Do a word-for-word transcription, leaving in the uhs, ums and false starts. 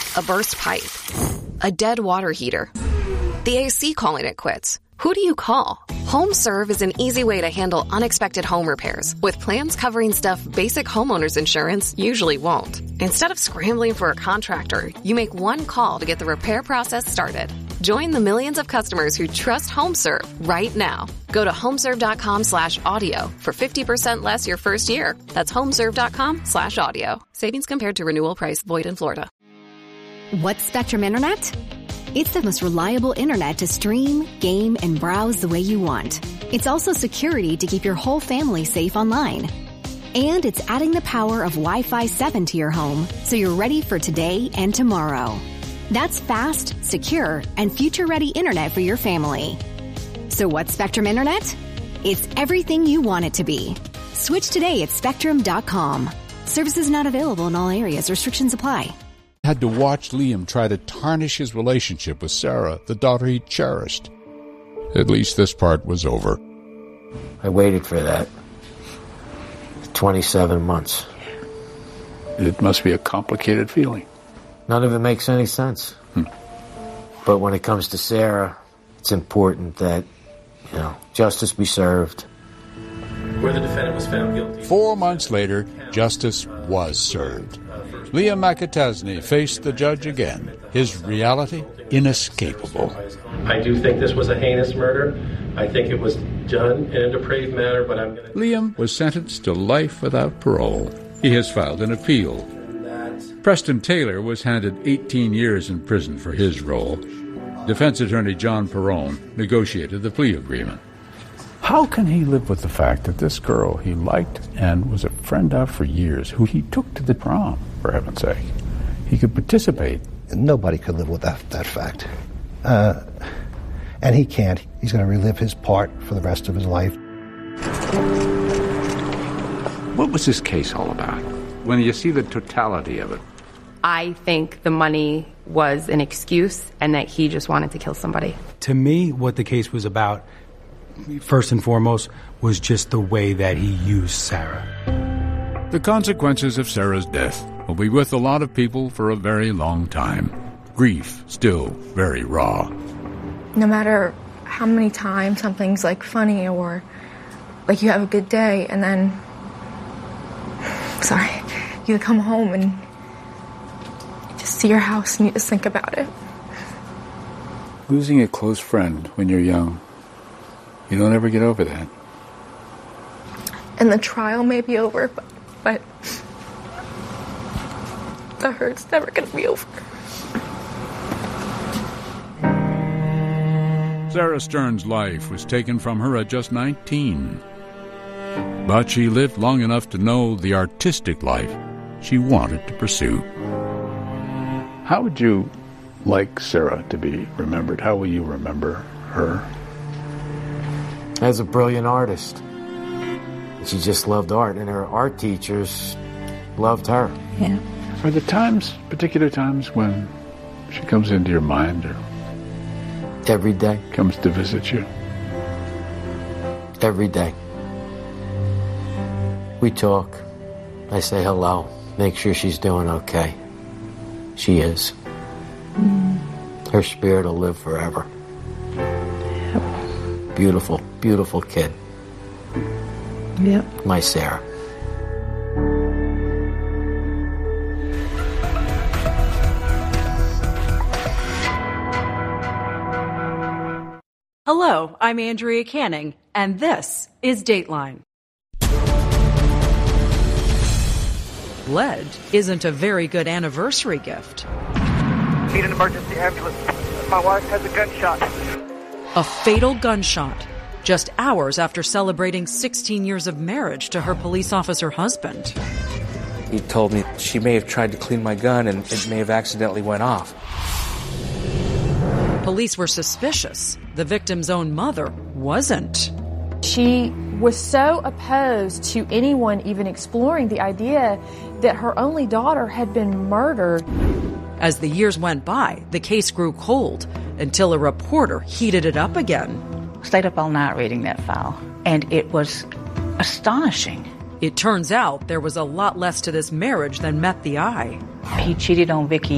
A burst pipe. A dead water heater. The A C calling it quits. Who do you call? HomeServe is an easy way to handle unexpected home repairs with plans covering stuff basic homeowners insurance usually won't. Instead of scrambling for a contractor, you make one call to get the repair process started. Join the millions of customers who trust HomeServe right now. Go to homeserve.com slash audio for fifty percent less your first year. That's homeserve.com slash audio. Savings compared to renewal price void in Florida. What's Spectrum Internet? It's the most reliable internet to stream, game, and browse the way you want. It's also security to keep your whole family safe online. And it's adding the power of Wi-Fi seven to your home so you're ready for today and tomorrow. That's fast, secure, and future-ready internet for your family. So what's Spectrum Internet? It's everything you want it to be. Switch today at spectrum dot com. Services not available in all areas. Restrictions apply. Had to watch Liam try to tarnish his relationship with Sarah, the daughter he cherished. At least this part was over. I waited for that. twenty-seven months. It must be a complicated feeling. None of it makes any sense. Hmm. But when it comes to Sarah, it's important that, you know, justice be served. Where the defendant was found guilty. Four months later, justice was served. Liam McAtasney faced the judge again, his reality inescapable. I do think this was a heinous murder. I think it was done in a depraved manner, but I'm going to... Liam was sentenced to life without parole. He has filed an appeal. Preston Taylor was handed eighteen years in prison for his role. Defense attorney John Perrone negotiated the plea agreement. How can he live with the fact that this girl he liked and was a friend of for years, who he took to the prom, for heaven's sake, he could participate? Nobody could live with that, that fact. Uh, and he can't. He's going to relive his part for the rest of his life. What was this case all about? When you see the totality of it. I think the money was an excuse and that he just wanted to kill somebody. To me, what the case was about, first and foremost, was just the way that he used Sarah. The consequences of Sarah's death will be with a lot of people for a very long time. Grief still very raw. No matter how many times something's like funny or like you have a good day and then, sorry, you come home and you just see your house and you just think about it. Losing a close friend when you're young, you don't ever get over that. And the trial may be over, but, but the hurt's never going to be over. Sarah Stern's life was taken from her at just nineteen. But she lived long enough to know the artistic life she wanted to pursue. How would you like Sarah to be remembered? How will you remember her? As a brilliant artist. She just loved art, and her art teachers loved her. Yeah. Are there times, particular times, when she comes into your mind or every day comes to visit you? Every day. We talk. I say hello. Make sure she's doing okay. She is. Mm. Her spirit will live forever. Yep. Beautiful, beautiful kid. Yep. My Sarah. Hello, I'm Andrea Canning, and this is Dateline. Lead isn't a very good anniversary gift. Need an emergency ambulance. My wife has a gunshot. A fatal gunshot, just hours after celebrating sixteen years of marriage to her police officer husband. He told me she may have tried to clean my gun and it may have accidentally went off. Police were suspicious. The victim's own mother wasn't. She was so opposed to anyone even exploring the idea that her only daughter had been murdered. As the years went by, the case grew cold until a reporter heated it up again. Stayed up all night reading that file, and it was astonishing. It turns out there was a lot less to this marriage than met the eye. He cheated on Vicky